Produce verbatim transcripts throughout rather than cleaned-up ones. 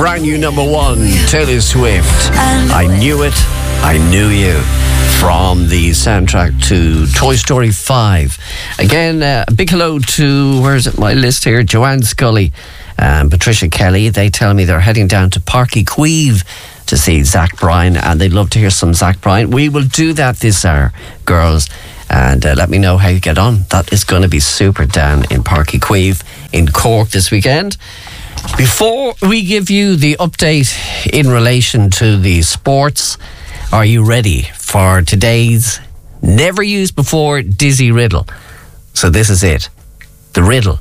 brand new number one, Taylor Swift. I Knew It, I Knew You. From the soundtrack to Toy Story five. Again, uh, a big hello to, where is it, my list here, Joanne Scully and Patricia Kelly. They tell me they're heading down to Páirc Uí Chaoimh to see Zach Bryan, and they'd love to hear some Zach Bryan. We will do that this hour, girls, and uh, let me know how you get on. That is going to be super down in Páirc Uí Chaoimh in Cork this weekend. Before we give you the update in relation to the sports, are you ready for today's never used before dizzy riddle? So this is it. The riddle.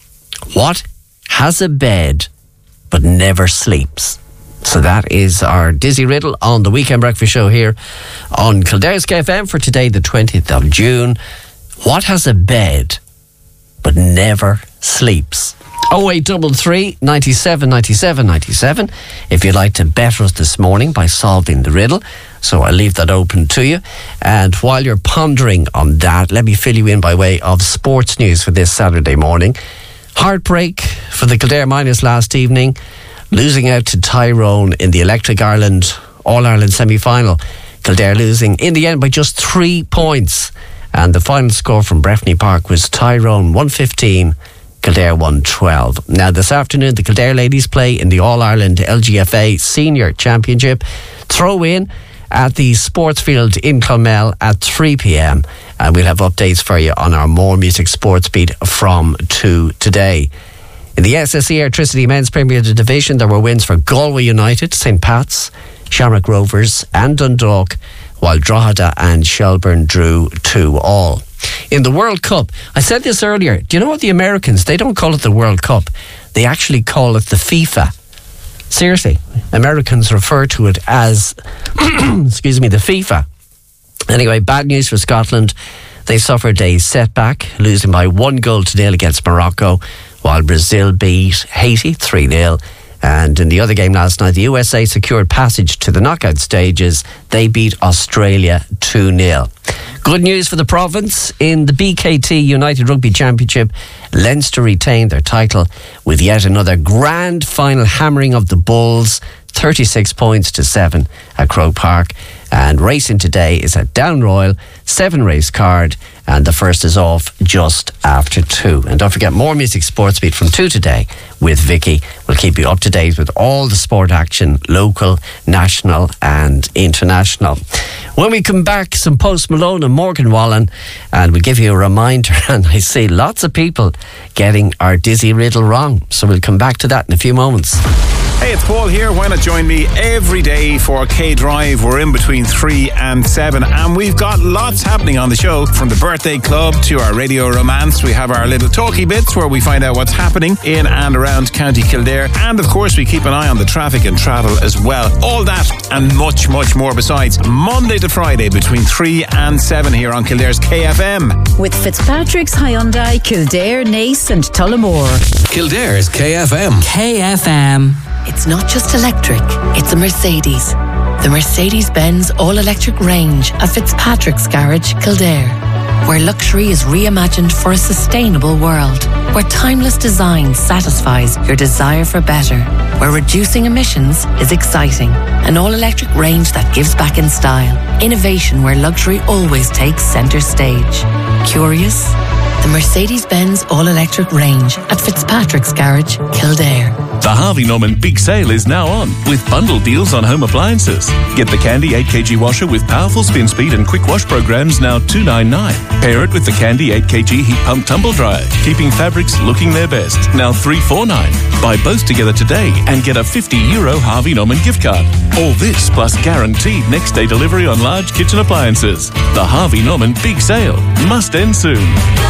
What has a bed but never sleeps? So that is our dizzy riddle on the Weekend Breakfast Show here on Kildare's K F M for today, the twentieth of June. What has a bed but never sleeps? oh eight three three, nine seven, nine seven, nine seven if you'd like to better us this morning by solving the riddle. So I'll leave that open to you. And while you're pondering on that, let me fill you in by way of sports news for this Saturday morning. Heartbreak for the Kildare Miners last evening, losing out to Tyrone in the Electric Ireland All-Ireland semi-final. Kildare losing in the end by just three points. And the final score from Breffni Park was Tyrone one fifteen, Kildare one twelve. Now this afternoon the Kildare ladies play in the All-Ireland L G F A Senior Championship. Throw in at the sports field in Clonmel at three p.m. and we'll have updates for you on our More Music Sports Beat from two today. In the S S E Airtricity Men's Premier Division, there were wins for Galway United, Saint Pat's, Shamrock Rovers and Dundalk, while Drogheda and Shelburne drew two all. In the World Cup, I said this earlier, do you know what the Americans, they don't call it the World Cup, they actually call it the FIFA. Seriously, Americans refer to it as, excuse me, the FIFA. Anyway, bad news for Scotland. They suffered a setback, losing by one goal to nil against Morocco, while Brazil beat Haiti three nil. And in the other game last night, the U S A secured passage to the knockout stages. They beat Australia two nil. Good news for the province. In the B K T United Rugby Championship, Leinster retained their title with yet another grand final hammering of the Bulls, thirty-six points to seven at Croke Park. And racing today is at Down Royal, seven race card, and the first is off just after two. And don't forget, More Music Sports Beat from two today with Vicky. We'll keep you up to date with all the sport action, local, national and international. When we come back, some Post Malone and Morgan Wallen, and we'll give you a reminder, and I see lots of people getting our dizzy riddle wrong. So we'll come back to that in a few moments. Hey, it's Paul here. Why not join me every day for K Drive? We're in between three and seven, and we've got lots happening on the show. From the birthday club to our radio romance, we have our little talky bits where we find out what's happening in and around County Kildare, and of course we keep an eye on the traffic and travel as well. All that and much, much more besides, Monday to Friday between three and seven here on Kildare's K F M. With Fitzpatrick's Hyundai, Kildare, Naas and Tullamore. Kildare's K F M. K F M. It's not just electric, it's a Mercedes. The Mercedes-Benz all-electric range at Fitzpatrick's Garage, Kildare. Where luxury is reimagined for a sustainable world. Where timeless design satisfies your desire for better. Where reducing emissions is exciting. An all-electric range that gives back in style. Innovation where luxury always takes centre stage. Curious? The Mercedes-Benz all-electric range at Fitzpatrick's Garage, Kildare. The Harvey Norman Big Sale is now on, with bundle deals on home appliances. Get the Candy eight kilogram washer with powerful spin speed and quick wash programs, now two ninety-nine. Pair it with the Candy eight kilogram heat pump tumble dryer, keeping fabrics looking their best, now three forty-nine. Buy both together today and get a fifty euro Harvey Norman gift card. All this plus guaranteed next day delivery on large kitchen appliances. The Harvey Norman Big Sale must end soon.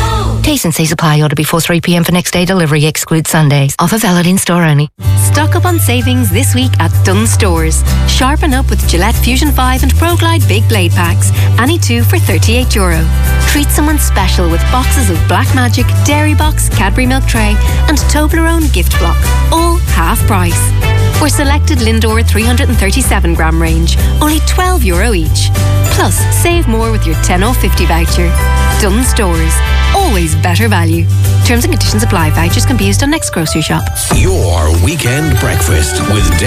T's and C's apply. Order before three p.m. for next day delivery. Exclude Sundays. Offer valid in store only. Stock up on savings this week at Dunnes Stores. Sharpen up with Gillette Fusion five and ProGlide Big Blade Packs. Any two for thirty-eight euro. Treat someone special with boxes of Black Magic, Dairy Box, Cadbury Milk Tray and Toblerone Gift Block. All half price. For selected Lindor three thirty-seven gram range, only twelve euro each. Plus, save more with your ten off fifty voucher. Dunnes Stores. Always better value. Terms and conditions apply. Vouchers can be used on next grocery shop. Your weekend breakfast with